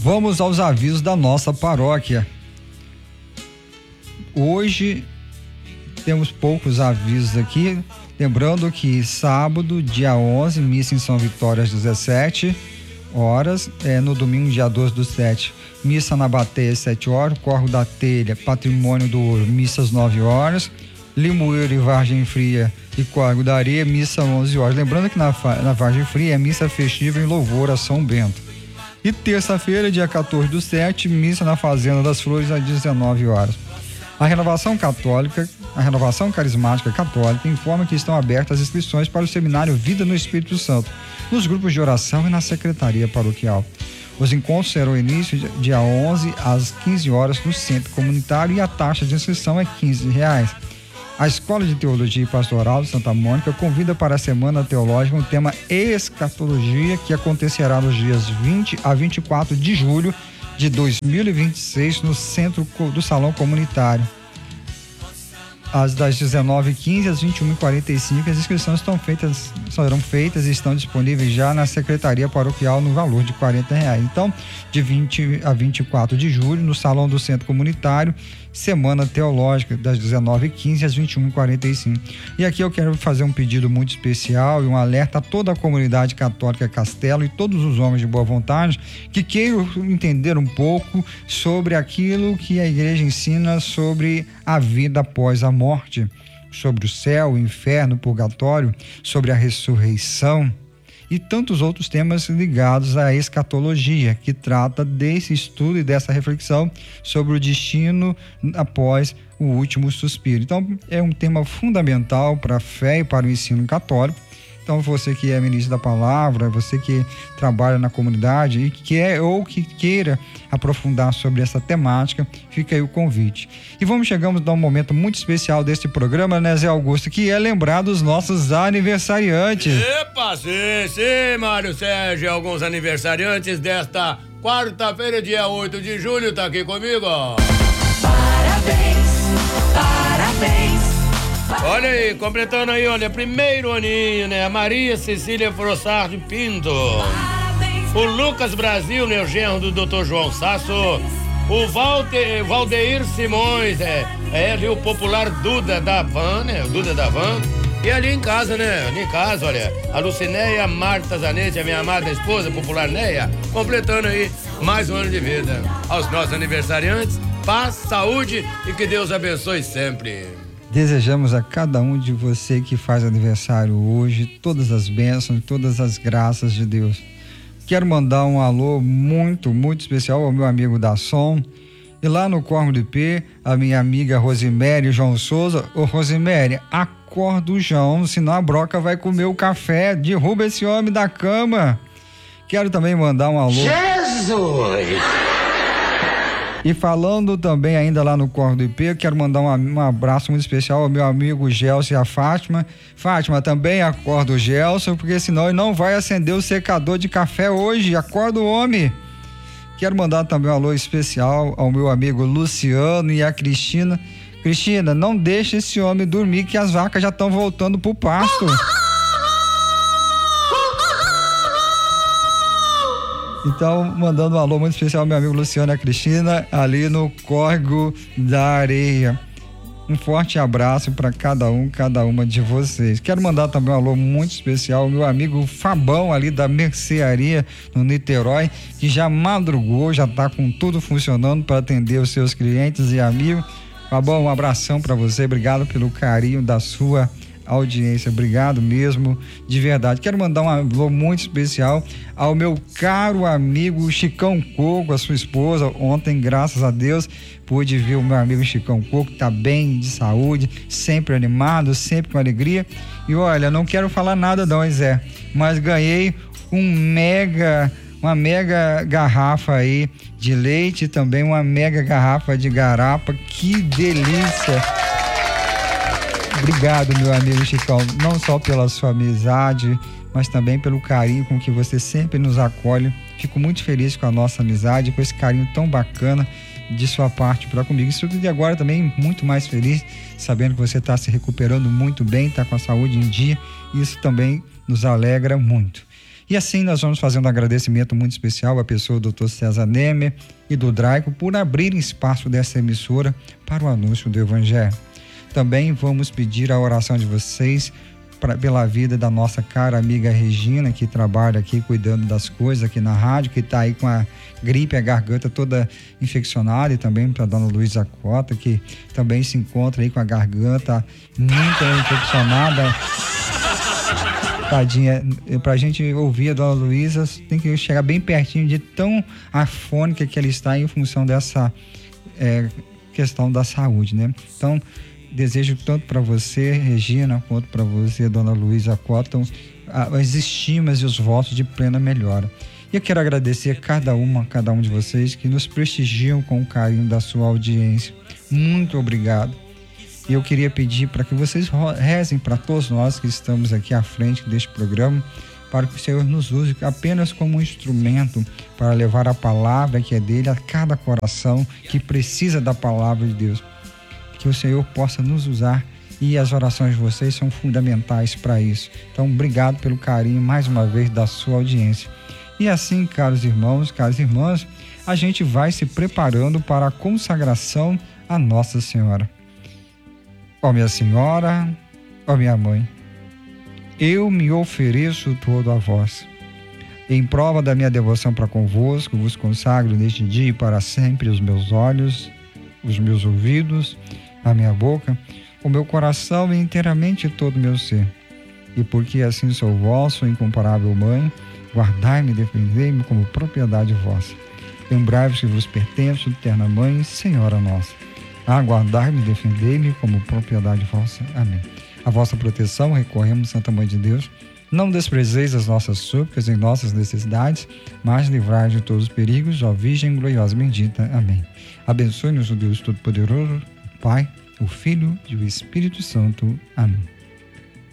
Vamos aos avisos da nossa paróquia. Hoje temos poucos avisos aqui. Lembrando que sábado, dia 11, missa em São Vitório às 17 horas. No domingo, dia 12/7, missa na Bateia às 7 horas. Córrego da Telha, Patrimônio do Ouro, missa às 9 horas. Limoeiro e Vargem Fria e Córrego da Areia, missa às 11 horas. Lembrando que na Vargem Fria é missa festiva em louvor a São Bento. E terça-feira, dia 14/7, missa na Fazenda das Flores às 19 horas. A Renovação Carismática Católica informa que estão abertas as inscrições para o seminário Vida no Espírito Santo, nos grupos de oração e na secretaria paroquial. Os encontros serão início dia 11 às 15 horas no centro comunitário e a taxa de inscrição é R$15. A Escola de Teologia e Pastoral de Santa Mônica convida para a Semana Teológica o tema Escatologia, que acontecerá nos dias 20 a 24 de julho de 2026 no centro do Salão Comunitário. Das 19h15 às 21h45, as inscrições serão feitas e estão disponíveis já na Secretaria Paroquial no valor de R$40. Então, de 20 a 24 de julho, no Salão do Centro Comunitário, Semana Teológica, das 19h15 às 21h45. E aqui eu quero fazer um pedido muito especial e um alerta a toda a comunidade católica Castelo e todos os homens de boa vontade que queiram entender um pouco sobre aquilo que a igreja ensina sobre a vida após a morte, sobre o céu, o inferno, o purgatório, sobre a ressurreição e tantos outros temas ligados à escatologia, que trata desse estudo e dessa reflexão sobre o destino após o último suspiro. Então, é um tema fundamental para a fé e para o ensino católico. Então, você que é ministro da palavra, você que trabalha na comunidade e que queira aprofundar sobre essa temática, fica aí o convite. E chegamos a um momento muito especial deste programa, né, Zé Augusto, que é lembrar dos nossos aniversariantes. Epa, sim, Mário Sérgio, alguns aniversariantes desta quarta-feira, dia 8 de julho, tá aqui comigo, ó. Parabéns. Olha aí, completando aí, primeiro aninho, né? A Maria Cecília Frossard Pinto. O Lucas Brasil, né? O genro do Dr. João Sasso. O Valdeir Simões, ali o popular Duda da Van, né? O Duda da Van. E ali em casa, né? Ali em casa, olha, a Lucinéia Marta Zanetti, a minha amada esposa, popular Neia, completando aí mais um ano de vida. Aos nossos aniversariantes, paz, saúde e que Deus abençoe sempre. Desejamos a cada um de você que faz aniversário hoje todas as bênçãos, todas as graças de Deus. Quero mandar um alô muito, muito especial ao meu amigo Dasson. E lá no Córrego do IP, a minha amiga Rosiméria João Souza. Ô Rosiméria, acorda o João, senão a broca vai comer o café. Derruba esse homem da cama. Quero também mandar um alô. Jesus! E falando também ainda lá no Córrego do IP, eu quero mandar um abraço muito especial ao meu amigo Gelson e a Fátima. Fátima, também acorda o Gelson, porque senão ele não vai acender o secador de café hoje. Acorda o homem. Quero mandar também um alô especial ao meu amigo Luciano e a Cristina. Cristina, não deixe esse homem dormir que as vacas já estão voltando pro pasto. Então, mandando um alô muito especial ao meu amigo Luciano e a Cristina, ali no Córrego da Areia. Um forte abraço para cada uma de vocês. Quero mandar também um alô muito especial ao meu amigo Fabão, ali da Mercearia no Niterói, que já madrugou, já está com tudo funcionando para atender os seus clientes e amigos. Fabão, um abração para você, obrigado pelo carinho da sua audiência, obrigado mesmo, de verdade. Quero mandar um alô muito especial ao meu caro amigo Chicão Coco, a sua esposa. Ontem, graças a Deus, pude ver o meu amigo Chicão Coco, tá bem de saúde, sempre animado, sempre com alegria. E olha, não quero falar nada não, Zé, mas ganhei uma mega garrafa aí de leite e também uma mega garrafa de garapa. Que delícia! Obrigado, meu amigo Chicão, não só pela sua amizade, mas também pelo carinho com que você sempre nos acolhe. Fico muito feliz com a nossa amizade, com esse carinho tão bacana de sua parte para comigo. Isso tudo de agora também muito mais feliz, sabendo que você está se recuperando muito bem, está com a saúde em dia. Isso também nos alegra muito. E assim nós vamos fazendo um agradecimento muito especial à pessoa do Dr. César Nemer e do Draico por abrirem espaço dessa emissora para o anúncio do Evangelho. Também vamos pedir a oração de vocês pela vida da nossa cara amiga Regina, que trabalha aqui cuidando das coisas aqui na rádio, que está aí com a gripe, a garganta toda infeccionada, e também para a dona Luísa Cota, que também se encontra aí com a garganta muito infeccionada. Tadinha, pra gente ouvir a dona Luísa, tem que chegar bem pertinho de tão afônica que ela está em função dessa questão da saúde, né? Então, desejo tanto para você, Regina, quanto para você, dona Luísa Cotton, as estimas e os votos de plena melhora. E eu quero agradecer a cada um de vocês que nos prestigiam com o carinho da sua audiência. Muito obrigado. E eu queria pedir para que vocês rezem para todos nós que estamos aqui à frente deste programa, para que o Senhor nos use apenas como um instrumento para levar a palavra que é dele a cada coração que precisa da palavra de Deus. Que o Senhor possa nos usar, e as orações de vocês são fundamentais para isso. Então, obrigado pelo carinho mais uma vez da sua audiência. E assim, caros irmãos, caras irmãs, a gente vai se preparando para a consagração a Nossa Senhora. Ó minha Senhora, ó minha Mãe, eu me ofereço todo a vós. Em prova da minha devoção para convosco, vos consagro neste dia e para sempre os meus olhos, os meus ouvidos, a minha boca, o meu coração e inteiramente todo o meu ser. E porque assim sou vosso, incomparável Mãe, guardai-me e defendei-me como propriedade vossa. Lembrai-vos que vos pertenço, eterna Mãe, Senhora nossa. Aguardai-me e defendei-me como propriedade vossa. Amém. A vossa proteção recorremos, Santa Mãe de Deus. Não desprezeis as nossas súplicas em nossas necessidades, mas livrai de todos os perigos, ó Virgem gloriosa bendita. Amém. Abençoe-nos o Deus Todo-Poderoso, o Pai, o Filho e o Espírito Santo. Amém.